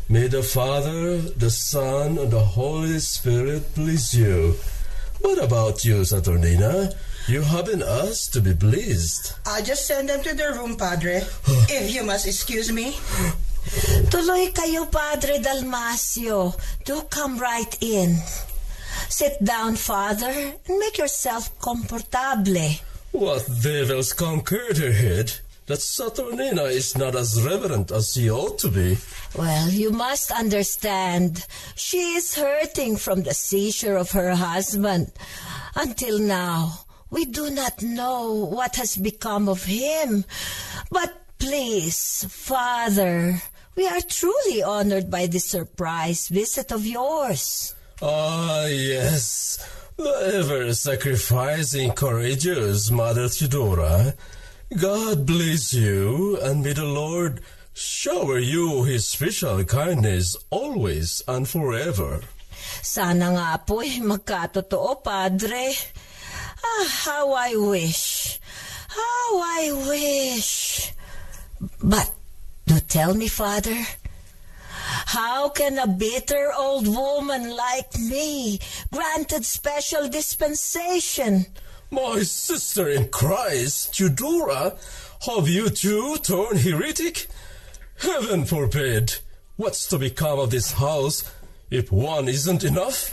May the Father, the Son, and the Holy Spirit bless you. What about you, Saturnina? You haven't asked to be blessed. I'll just send them to their room, Padre. If you must excuse me. Tuloy kayo, Padre Dalmasio. Do come right in. Sit down, Father, and make yourself comfortable. What devils conquered her head? That Saturnina is not as reverent as she ought to be. Well, you must understand, she is hurting from the seizure of her husband. Until now, we do not know what has become of him. But please, Father, we are truly honored by this surprise visit of yours. Ah, yes. The ever-sacrificing, courageous Mother Theodora. God bless you, and may the Lord shower you His special kindness always and forever. Sana nga po'y magkatotoo, Padre. How I wish. How I wish. But, do tell me, Father, how can a bitter old woman like me granted special dispensation? My sister in Christ, Theodora, have you too turned heretic? Heaven forbid! What's to become of this house if one isn't enough?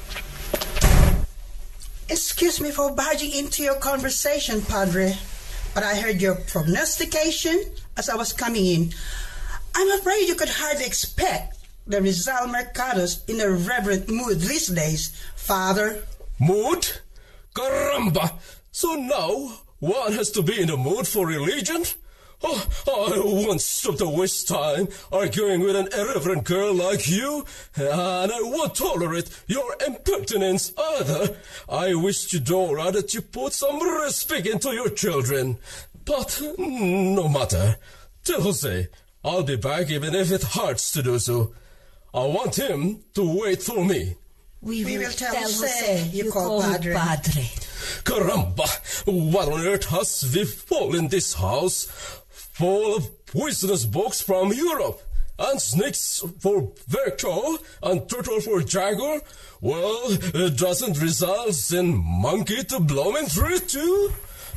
Excuse me for barging into your conversation, Padre, but I heard your prognostication as I was coming in. I'm afraid you could hardly expect the Rizal Mercados in a reverent mood these days, Father. Mood? Caramba! So now one has to be in the mood for religion? Oh, I won't stop to waste time arguing with an irreverent girl like you, and I won't tolerate your impertinence either. I wish, Theodora, that you put some respect into your children. But no matter. Tell Jose I'll be back even if it hurts to do so. I want him to wait for me. We will tell Jose you call Padre. Caramba! What on earth has befallen this house? Full of poisonous bugs from Europe, and snakes for Virgo, and turtle for Jaguar? Well, it doesn't result in monkey to blooming tree too?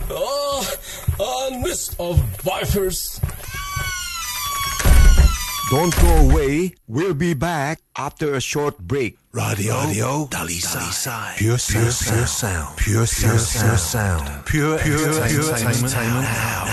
A nest of vipers. Don't go away. We'll be back after a short break. Radio Dalisai. Pure sound. Pure entertainment.